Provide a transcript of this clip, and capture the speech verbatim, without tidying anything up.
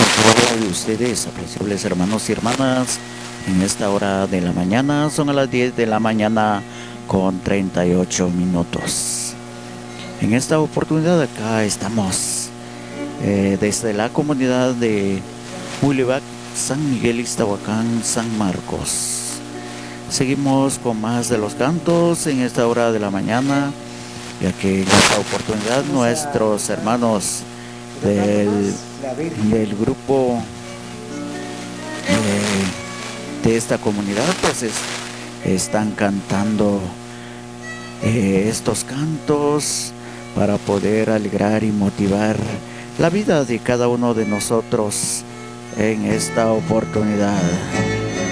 Hola de ustedes, apreciables hermanos y hermanas. En esta hora de la mañana, son a las diez de la mañana con treinta y ocho minutos. En esta oportunidad acá estamos eh, desde la comunidad de Mulibac, San Miguel Iztahuacán, San Marcos. Seguimos con más de los cantos en esta hora de la mañana, ya que en esta oportunidad nuestros hermanos del, del grupo eh, de esta comunidad pues es, están cantando eh, estos cantos para poder alegrar y motivar la vida de cada uno de nosotros en esta oportunidad.